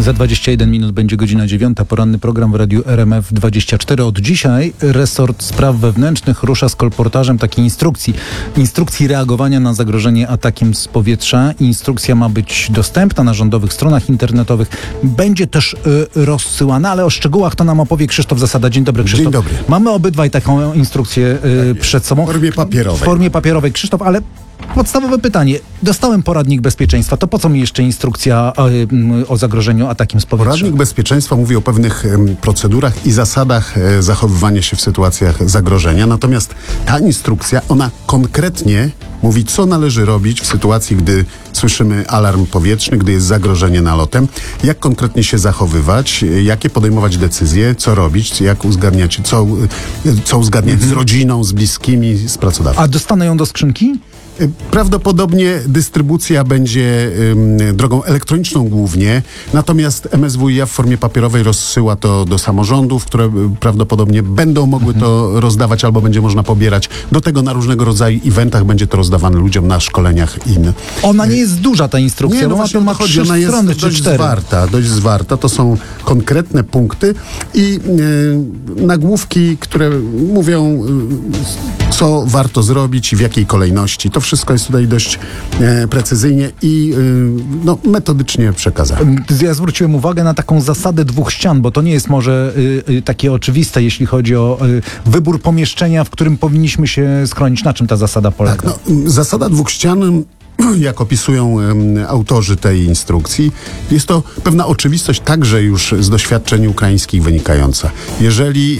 Za 21 minut będzie godzina 9. Poranny program w Radiu RMF24. Od dzisiaj resort spraw wewnętrznych rusza z kolportażem takiej instrukcji reagowania na zagrożenie atakiem z powietrza. Instrukcja ma być dostępna na rządowych stronach internetowych. Będzie też rozsyłana, ale o szczegółach to nam opowie Krzysztof Zasada. Dzień dobry, Krzysztof. Dzień dobry. Mamy obydwaj taką instrukcję przed sobą. W formie papierowej. W formie papierowej, Krzysztof, ale podstawowe pytanie. Dostałem poradnik bezpieczeństwa. To po co mi jeszcze instrukcja o zagrożeniu atakiem z powietrza? Poradnik bezpieczeństwa mówi o pewnych procedurach i zasadach zachowywania się w sytuacjach zagrożenia. Natomiast ta instrukcja, ona konkretnie mówi, co należy robić w sytuacji, gdy słyszymy alarm powietrzny, gdy jest zagrożenie nalotem, jak konkretnie się zachowywać, jakie podejmować decyzje, co robić, jak uzgadniać, co uzgadniać z rodziną, z bliskimi, z pracodawcą. A dostanę ją do skrzynki? Prawdopodobnie dystrybucja będzie drogą elektroniczną głównie, natomiast MSWiA w formie papierowej rozsyła to do samorządów, które prawdopodobnie będą mogły to rozdawać albo będzie można pobierać. Do tego na różnego rodzaju eventach będzie to rozdawane ludziom na szkoleniach in. Ona nie jest duża, ta instrukcja. Nie, no właśnie ma chodzi. 3 Ona jest strony czy 4. dość zwarta. To są konkretne punkty i nagłówki, które mówią, co warto zrobić i w jakiej kolejności. To wszystko jest tutaj dość precyzyjnie i metodycznie przekazane. Ja zwróciłem uwagę na taką zasadę 2 ścian, bo to nie jest może takie oczywiste, jeśli chodzi o wybór pomieszczenia, w którym powinniśmy się schronić. Na czym ta zasada polega? Tak, zasada 2 ścian, jak opisują autorzy tej instrukcji, jest to pewna oczywistość także już z doświadczeń ukraińskich wynikająca. Jeżeli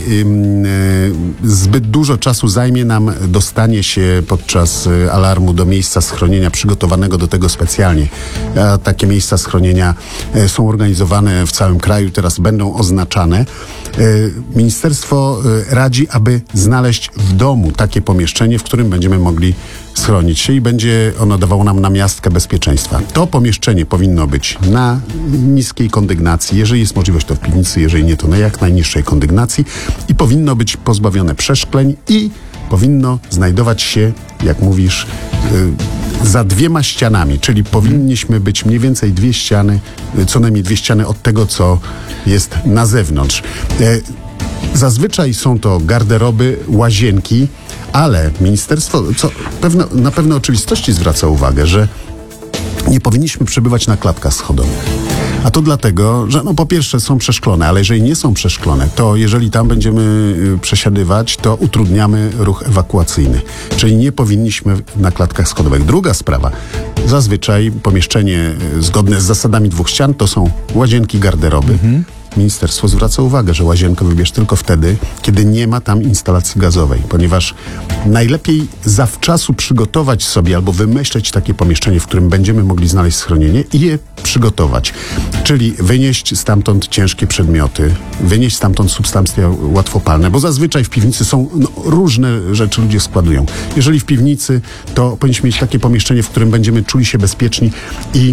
zbyt dużo czasu zajmie nam dostanie się podczas alarmu do miejsca schronienia przygotowanego do tego specjalnie, a takie miejsca schronienia są organizowane w całym kraju, teraz będą oznaczane, ministerstwo radzi, aby znaleźć w domu takie pomieszczenie, w którym będziemy mogli schronić się i będzie ono dawało nam namiastkę bezpieczeństwa. To pomieszczenie powinno być na niskiej kondygnacji, jeżeli jest możliwość to w piwnicy, jeżeli nie to na jak najniższej kondygnacji i powinno być pozbawione przeszkleń i powinno znajdować się, jak mówisz, za 2 ścianami, czyli powinniśmy być mniej więcej 2 ściany, co najmniej 2 ściany od tego, co jest na zewnątrz. Zazwyczaj są to garderoby, łazienki, ale ministerstwo na pewne oczywistości zwraca uwagę, że nie powinniśmy przebywać na klatkach schodowych. A to dlatego, że po pierwsze są przeszklone, ale jeżeli nie są przeszklone, to jeżeli tam będziemy przesiadywać, to utrudniamy ruch ewakuacyjny. Czyli nie powinniśmy na klatkach schodowych. Druga sprawa. Zazwyczaj pomieszczenie zgodne z zasadami 2 ścian to są łazienki, garderoby. Ministerstwo zwraca uwagę, że łazienkę wybierz tylko wtedy, kiedy nie ma tam instalacji gazowej, ponieważ najlepiej zawczasu przygotować sobie albo wymyśleć takie pomieszczenie, w którym będziemy mogli znaleźć schronienie i je przygotować. Czyli wynieść stamtąd ciężkie przedmioty, wynieść stamtąd substancje łatwopalne, bo zazwyczaj w piwnicy są różne rzeczy ludzie składują. Jeżeli w piwnicy, to powinniśmy mieć takie pomieszczenie, w którym będziemy czuli się bezpieczni i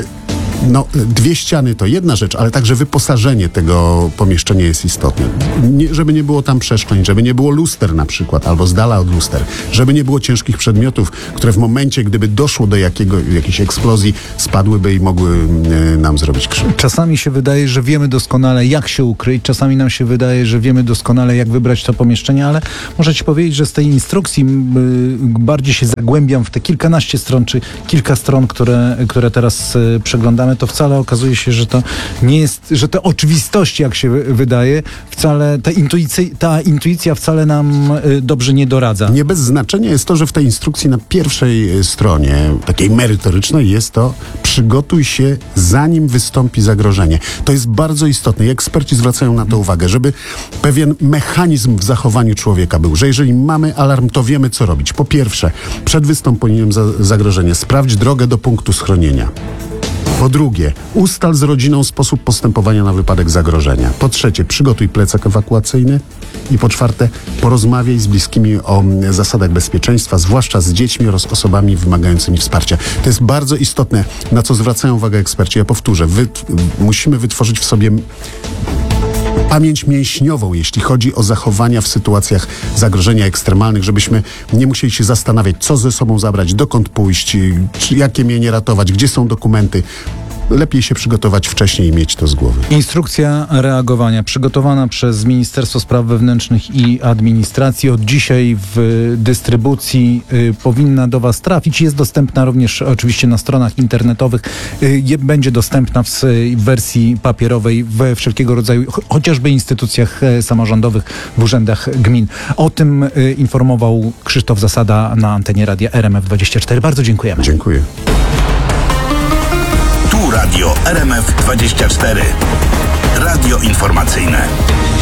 2 ściany to jedna rzecz, ale także wyposażenie tego pomieszczenia jest istotne. Żeby nie było tam przeszkleń, żeby nie było luster na przykład, albo z dala od luster, żeby nie było ciężkich przedmiotów, które w momencie, gdyby doszło do jakiejś eksplozji, spadłyby i mogły nam zrobić krzywdę. Czasami się wydaje, że wiemy doskonale, jak się ukryć, czasami nam się wydaje, że wiemy doskonale, jak wybrać to pomieszczenie, ale muszę ci powiedzieć, że z tej instrukcji bardziej się zagłębiam w te kilkanaście stron, czy kilka stron, które teraz przeglądamy, to wcale okazuje się, że to nie jest, że te oczywistości, jak się wydaje, wcale ta intuicja wcale nam dobrze nie doradza. Nie bez znaczenia jest to, że w tej instrukcji na pierwszej stronie, takiej merytorycznej, jest to: przygotuj się, zanim wystąpi zagrożenie. To jest bardzo istotne i eksperci zwracają na to uwagę, żeby pewien mechanizm w zachowaniu człowieka był, że jeżeli mamy alarm, to wiemy, co robić. Po pierwsze, przed wystąpieniem zagrożenia sprawdź drogę do punktu schronienia. Po drugie, ustal z rodziną sposób postępowania na wypadek zagrożenia. Po trzecie, przygotuj plecak ewakuacyjny. I po czwarte, porozmawiaj z bliskimi o zasadach bezpieczeństwa, zwłaszcza z dziećmi oraz osobami wymagającymi wsparcia. To jest bardzo istotne, na co zwracają uwagę eksperci. Ja powtórzę, musimy wytworzyć w sobie pamięć mięśniową, jeśli chodzi o zachowania w sytuacjach zagrożenia ekstremalnych, żebyśmy nie musieli się zastanawiać, co ze sobą zabrać, dokąd pójść, jakie mienie ratować, gdzie są dokumenty. lepiej się przygotować wcześniej i mieć to z głowy. Instrukcja reagowania przygotowana przez Ministerstwo Spraw Wewnętrznych i Administracji od dzisiaj w dystrybucji powinna do Was trafić. Jest dostępna również oczywiście na stronach internetowych. Będzie dostępna w wersji papierowej we wszelkiego rodzaju, chociażby instytucjach samorządowych, w urzędach gmin. O tym informował Krzysztof Zasada na antenie radia RMF24. Bardzo dziękujemy. Dziękuję. Tu radio RMF24. Radio informacyjne.